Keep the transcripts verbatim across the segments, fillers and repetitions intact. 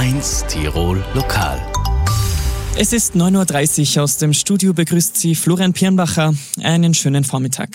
eins Tirol Lokal. Es ist neun Uhr dreißig, aus dem Studio begrüßt Sie Florian Pirnbacher. Einen schönen Vormittag.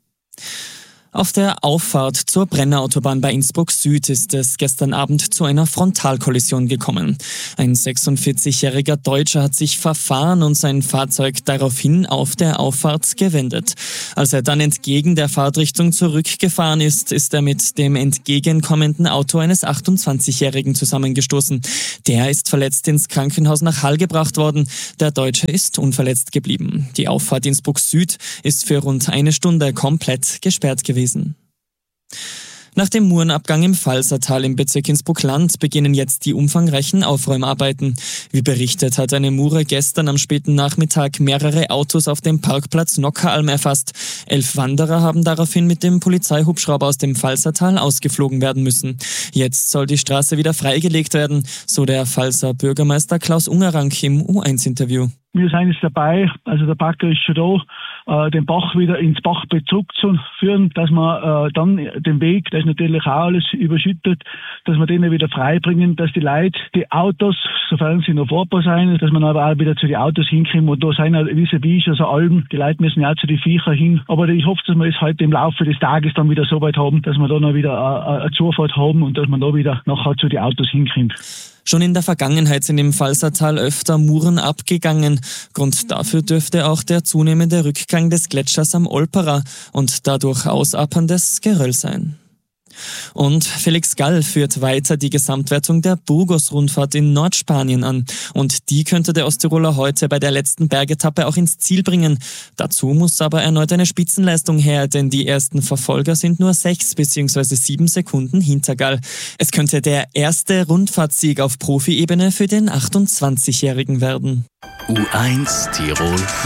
Auf der Auffahrt zur Brennerautobahn bei Innsbruck Süd ist es gestern Abend zu einer Frontalkollision gekommen. Ein sechsundvierzigjähriger Deutscher hat sich verfahren und sein Fahrzeug daraufhin auf der Auffahrt gewendet. Als er dann entgegen der Fahrtrichtung zurückgefahren ist, ist er mit dem entgegenkommenden Auto eines achtundzwanzigjährigen zusammengestoßen. Der ist verletzt ins Krankenhaus nach Hall gebracht worden. Der Deutsche ist unverletzt geblieben. Die Auffahrt Innsbruck Süd ist für rund eine Stunde komplett gesperrt gewesen. Nach dem Murenabgang im Pfalzertal im Bezirk Innsbruck-Land beginnen jetzt die umfangreichen Aufräumarbeiten. Wie berichtet, hat eine Mure gestern am späten Nachmittag mehrere Autos auf dem Parkplatz Nockeralm erfasst. Elf Wanderer haben daraufhin mit dem Polizeihubschrauber aus dem Pfalzertal ausgeflogen werden müssen. Jetzt soll die Straße wieder freigelegt werden, so der Pfalzer Bürgermeister Klaus Ungerank im U eins Interview. Wir sind jetzt dabei, also der Bagger ist schon da, äh, den Bach wieder ins Bachbett zurückzuführen, dass man äh, dann den Weg, das ist natürlich auch alles überschüttet, dass wir den wieder freibringen, dass die Leute, die Autos, sofern sie noch fahrbar sein, dass man aber auch wieder zu den Autos hinkommen. Und da sind halt vis-à-vis also Alben, die Leute müssen ja auch zu den Viecher hin. Aber ich hoffe, dass wir es heute im Laufe des Tages dann wieder so weit haben, dass wir da noch wieder äh, eine Zufahrt haben und dass man da wieder nachher zu den Autos hinkommt. Schon in der Vergangenheit sind im Pfalzertal öfter Muren abgegangen. Grund dafür dürfte auch der zunehmende Rückgang des Gletschers am Olperer und dadurch ausapperndes Geröll sein. Und Felix Gall führt weiter die Gesamtwertung der Burgos-Rundfahrt in Nordspanien an. Und die könnte der Osttiroler heute bei der letzten Bergetappe auch ins Ziel bringen. Dazu muss aber erneut eine Spitzenleistung her, denn die ersten Verfolger sind nur sechs bzw. sieben Sekunden hinter Gall. Es könnte der erste Rundfahrtsieg auf Profi-Ebene für den achtundzwanzigjährigen werden. U eins Tirol